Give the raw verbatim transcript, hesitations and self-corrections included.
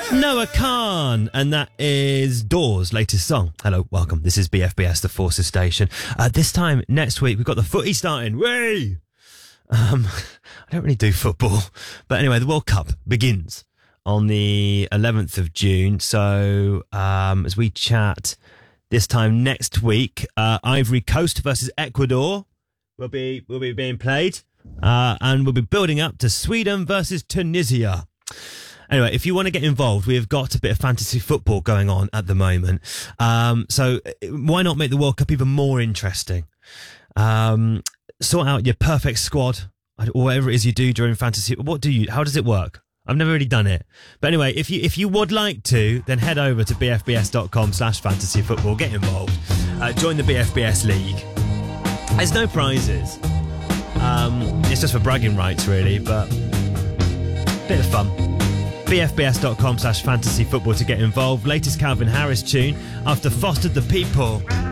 Noah Khan, and that is Doors' latest song. Hello, welcome. This is B F B S, the Forces Station. Uh, this time next week, we've got the footy starting. Whee! Um, I don't really do football, but anyway, the World Cup begins on the eleventh of June. So um, as we chat this time next week, uh, Ivory Coast versus Ecuador will be will be being played, uh, and we'll be building up to Sweden versus Tunisia. Anyway, if you want to get involved, we've got a bit of fantasy football going on at the moment. Um, so why not make the World Cup even more interesting? Um, sort out your perfect squad, or whatever it is you do during fantasy. What do you, how does it work? I've never really done it. But anyway, if you if you would like to, then head over to bfbs.com slash fantasy football. Get involved. Uh, join the B F B S League. There's no prizes. Um, it's just for bragging rights, really, but bit of fun. bfbs.com slash fantasy football to get involved. Latest Calvin Harris tune after Fostered the People.